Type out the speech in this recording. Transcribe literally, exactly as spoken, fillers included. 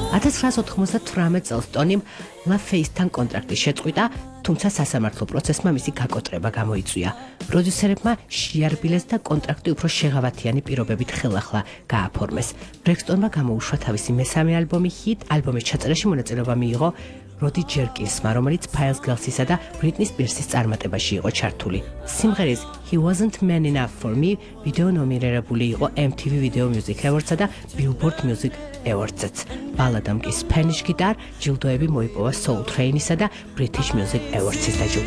ათას ცხრაასი ოთხმოცდათვრამეტ წელს ტონიმ LaFace-თან კონტრაქტი შეწყვიტა, თუმცა სასამართლო პროცესმა მისი გაკოტრება გამოიწვია. პროდიუსერებმა შეარბილეს და კონტრაქტი უფრო შეღავათიანი პირობებით ხელახლა გააფორმეს. ბრექსტონმა გამოუშვა თავისი მესამე ალბომი Hit, ალბომის ჩაწერაში მონაწილეობა მიიღო როდი ჯერკინსმა, რომელიც Files Girls-ისა და Britney Spears-ის წარმატებაში იყო ჩართული. სიმღერის He Wasn't Man Enough For Me ვიდეო ნომინირებული იყო M T V Video Music Awards-სა და Billboard Music Awards-საც. ბალადამ კი Spanish Guitar ჯილდოები მოიპოვა Soul Train-ისა და British Music Awards-ის დაჯილდოებით.